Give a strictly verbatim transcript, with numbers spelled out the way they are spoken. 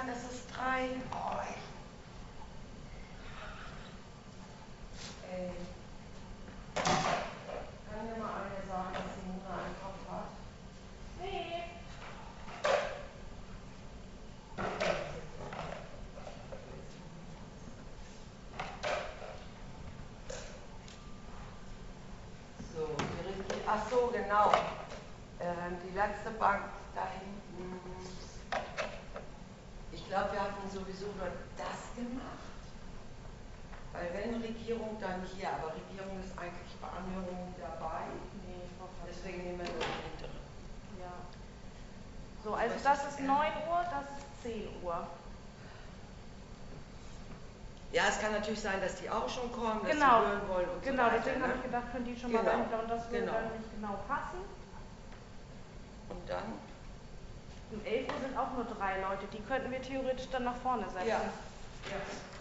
dann ist es drei. Oh, ey. Kann mir mal eine sagen, dass die Mona einen Kopf hat? Nee. So, die Regie, ach so, genau. Ähm, die letzte Bank da hinten. Ich glaube, wir hatten sowieso nur das gemacht. Weil wenn Regierung, dann hier. Aber Regierung ist eigentlich bei Anhörungen dabei. Nee, ich hoffe. Deswegen nehmen wir nur die hintere. Ja. So, also das ist neun Uhr, das ist zehn Uhr. Ja, es kann natürlich sein, dass die auch schon kommen, dass Genau. sie hören wollen und Genau, so weiter. deswegen Ne? habe ich gedacht, können die schon Genau. mal dahinter und das würde Genau. dann nicht genau passen. Und dann? Um elf Uhr sind auch nur drei Leute, die könnten wir theoretisch dann nach vorne setzen. Ja. Ja.